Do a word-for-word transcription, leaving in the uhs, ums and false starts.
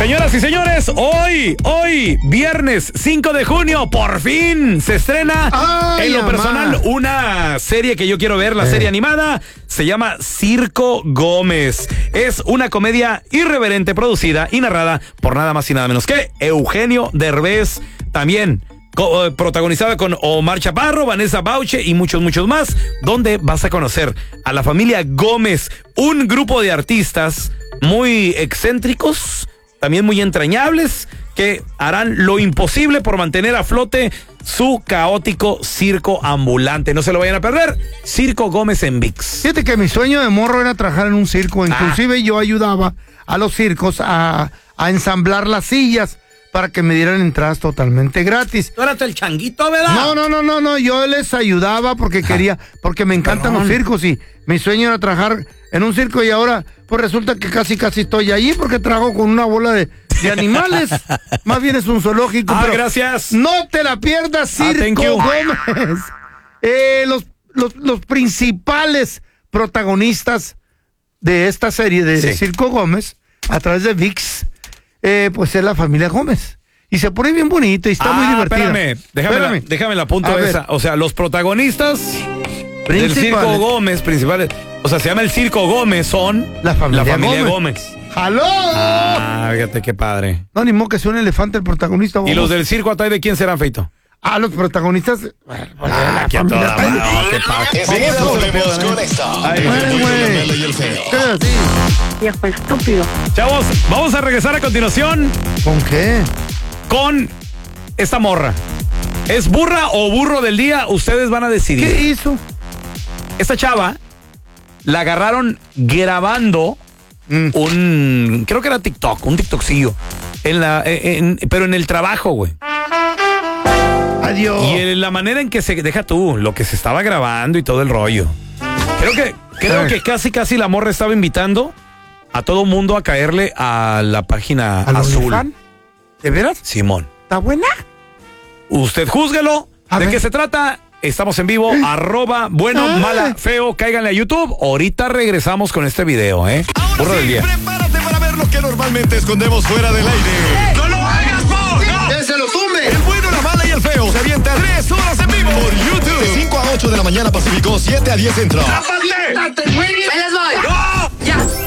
Señoras y señores, hoy, hoy, viernes cinco de junio, por fin se estrena Ay, en lo personal mamá. una serie que yo quiero ver, la eh. serie animada, se llama Circo Gómez. Es una comedia irreverente producida y narrada por nada más y nada menos que Eugenio Derbez, también co- protagonizada con Omar Chaparro, Vanessa Bauche y muchos, muchos más, donde vas a conocer a la familia Gómez, un grupo de artistas muy excéntricos, también muy entrañables, que harán lo imposible por mantener a flote su caótico circo ambulante. No se lo vayan a perder. Circo Gómez en V I X. Fíjate que mi sueño de morro era trabajar en un circo. Inclusive ah. yo ayudaba a los circos a, a ensamblar las sillas para que me dieran entradas totalmente gratis. ¿Tú eras el changuito, verdad? No, no, no, no, no. Yo les ayudaba porque quería, porque me encantan Perdón. los circos y mi sueño era trabajar en un circo y ahora pues resulta que casi casi estoy allí porque trabajo con una bola de, de animales. Más bien es un zoológico. Ah, pero gracias. No te la pierdas, Circo ah, Gómez. Eh, los, los, los principales protagonistas de esta serie de sí. Circo Gómez a través de V I X, eh, pues es la familia Gómez. Y se pone bien bonito y está ah, muy divertido. Espérame, déjame, espérame. La, déjame la punto a esa. Ver. O sea, los protagonistas Principales. del Circo Gómez, principales. O sea, se llama el Circo Gómez, son la familia, la familia Gómez. Gómez. ¡Aló! Ah, fíjate qué padre. No, ni modo que sea un elefante el protagonista. ¿Y los del circo atrás de quién serán, Feito? Ah, los protagonistas. Bueno, pues ah, la qué familia. toda, no, qué padre. Enseguida volvemos con esto. Ay, güey. Sí. Viejo estúpido. Chavos, vamos a regresar a continuación. ¿Con qué? Con esta morra. ¿Es burra o burro del día? Ustedes van a decidir. ¿Qué hizo? Esta chava la agarraron grabando mm. un, creo que era TikTok, un TikTokcillo, en la, en, pero en el trabajo, güey. Adiós. Y en la manera en que se, deja tú, lo que se estaba grabando y todo el rollo. Creo que, creo que casi, casi la morra estaba invitando a todo mundo a caerle a la página azul. Fan? ¿De veras? Simón. ¿Está buena? Usted júzguelo. A ¿De ver. qué se trata? Estamos en vivo, ¿Eh? arroba bueno, ah. mala, feo, cáiganle a YouTube. Ahorita regresamos con este video, ¿eh? Ahora Burro sí, del día. Prepárate para ver lo que normalmente escondemos fuera del aire. ¡Eh! ¡No lo hagas, por! ¡No! ¡Que se lo tumbe! El bueno, la mala y el feo se avienta tres horas en vivo por YouTube. De cinco a ocho de la mañana Pacífico, siete a diez Centro. ¡Me les voy! ¡No! ¡Ya!